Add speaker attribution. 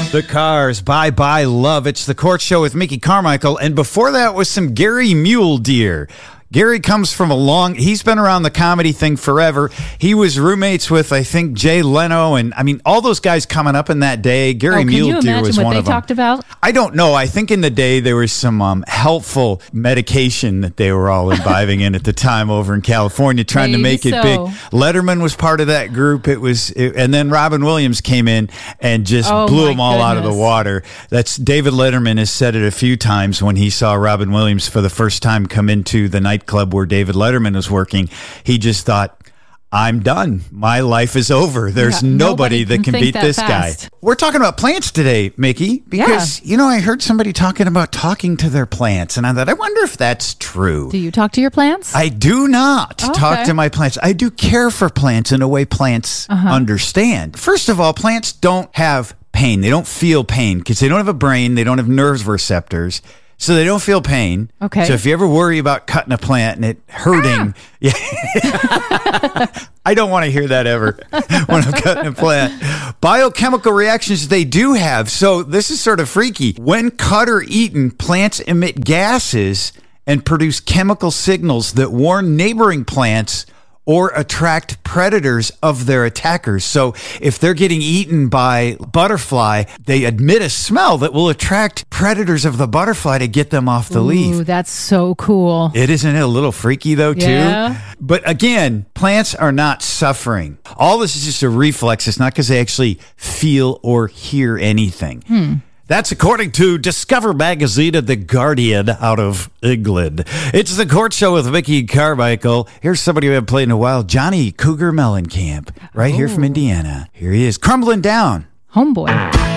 Speaker 1: The Cars, Bye Bye Love. It's the Court Show with Mickey Carmichael. And before that was some Gary Mule Deer. Gary comes from he's been around the comedy thing forever. He was roommates with, I think, Jay Leno, and I mean, all those guys coming up in that day. Gary Mule Deer was one of them. Can you imagine what they
Speaker 2: talked about?
Speaker 1: I don't know. I think in the day there was some helpful medication that they were all imbibing in at the time over in California, trying to make it big. Letterman was part of that group. And then Robin Williams came in and just blew them all out of the water. David Letterman has said it a few times when he saw Robin Williams for the first time come into the nightclub where David Letterman was working. He just thought, I'm done. My life is over. There's nobody that can beat this guy. We're talking about plants today, Mickey, because, I heard somebody talking about talking to their plants, and I thought, I wonder if that's true.
Speaker 2: Do you talk to your plants?
Speaker 1: I do not talk to my plants. I do care for plants in a way plants understand. First of all, plants don't have pain. They don't feel pain because they don't have a brain. They don't have nerve receptors. So they don't feel pain. Okay. So if you ever worry about cutting a plant and it hurting, I don't want to hear that ever when I'm cutting a plant. Biochemical reactions they do have. So this is sort of freaky. When cut or eaten, plants emit gases and produce chemical signals that warn neighboring plants or attract predators of their attackers. So if they're getting eaten by butterfly, they emit a smell that will attract predators of the butterfly to get them off the leaf.
Speaker 2: Ooh, that's so cool.
Speaker 1: Isn't it a little freaky though, too?
Speaker 2: Yeah.
Speaker 1: But again, plants are not suffering. All this is just a reflex. It's not because they actually feel or hear anything. That's according to Discover Magazine and The Guardian out of England. It's the Court Show with Mickey Carmichael. Here's somebody we haven't played in a while, Johnny Cougar Mellencamp, right here from Indiana. Here he is, crumbling down.
Speaker 2: Homeboy.